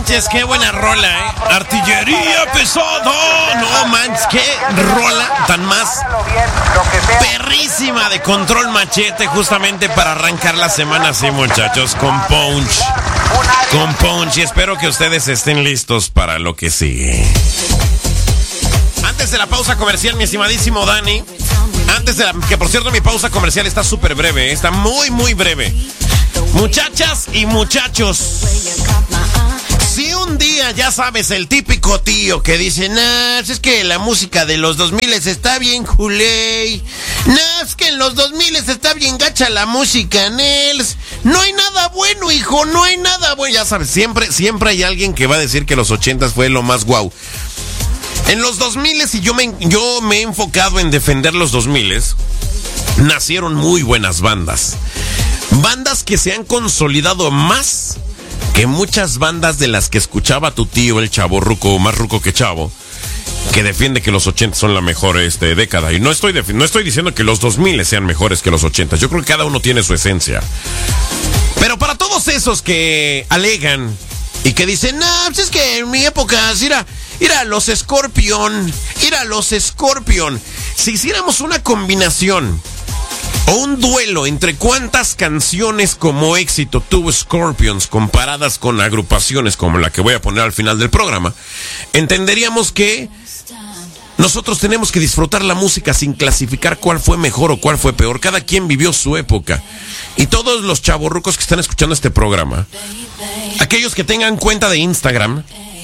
manches, qué buena rola, Artillería pesada. No manches, qué rola tan más perrísima de Control Machete, justamente para arrancar la semana así, muchachos, con punch. Con punch, y espero que ustedes estén listos para lo que sigue. Antes de la pausa comercial, mi estimadísimo Dani, que por cierto mi pausa comercial está súper breve, está muy, muy breve. Muchachas y muchachos, si un día, ya sabes, el típico tío que dice, nah, es que la música de los 2000 está bien culé, nah, es que en los 2000 está bien gacha la música, Nels, no hay nada bueno, hijo, no hay nada bueno. Ya sabes, siempre hay alguien que va a decir que los 80s fue lo más guau. En los 2000s, y yo me he enfocado en defender los 2000s, nacieron muy buenas bandas. Bandas que se han consolidado más que muchas bandas de las que escuchaba tu tío, el chavo ruco, más ruco que chavo, que defiende que los 80 son la mejor década. Y no estoy diciendo que los 2000 sean mejores que los 80. Yo creo que cada uno tiene su esencia. Pero para todos esos que alegan y que dicen, nah, pues es que en mi época, mira los Scorpion. Si hiciéramos una combinación o un duelo entre cuántas canciones como éxito tuvo Scorpions comparadas con agrupaciones como la que voy a poner al final del programa, entenderíamos que nosotros tenemos que disfrutar la música sin clasificar cuál fue mejor o cuál fue peor. Cada quien vivió su época. Y todos los chavorrucos que están escuchando este programa, aquellos que tengan cuenta de Instagram,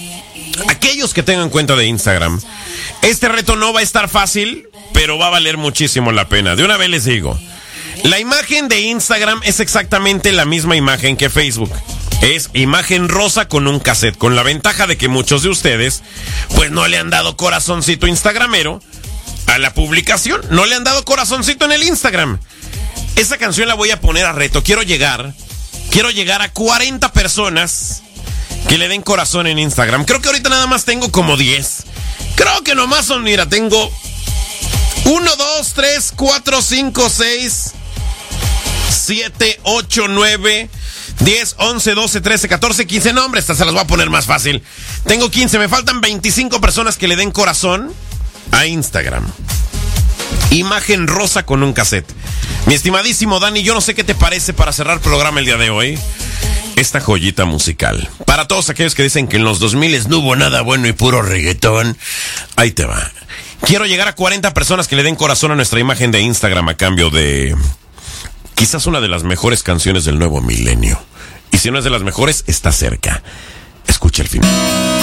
este reto no va a estar fácil, pero va a valer muchísimo la pena. De una vez les digo, la imagen de Instagram es exactamente la misma imagen que Facebook. Es imagen rosa con un cassette, con la ventaja de que muchos de ustedes pues no le han dado corazoncito instagramero a la publicación, no le han dado corazoncito en el Instagram. Esa canción la voy a poner a reto. Quiero llegar a 40 personas que le den corazón en Instagram. Creo que ahorita nada más tengo como 10. Creo que nomás son, mira, tengo 1, 2, 3, 4, 5, 6, 7, 8, 9, 10, 11, 12, 13, 14, 15 nombres. Estas se las voy a poner más fácil. Tengo 15, me faltan 25 personas que le den corazón a Instagram. Imagen rosa con un cassette. Mi estimadísimo Dani, yo no sé qué te parece para cerrar el programa el día de hoy, esta joyita musical. Para todos aquellos que dicen que en los 2000 no hubo nada bueno y puro reggaetón, ahí te va. Quiero llegar a 40 personas que le den corazón a nuestra imagen de Instagram a cambio de quizás una de las mejores canciones del nuevo milenio. Y si no es de las mejores, está cerca. Escucha el final.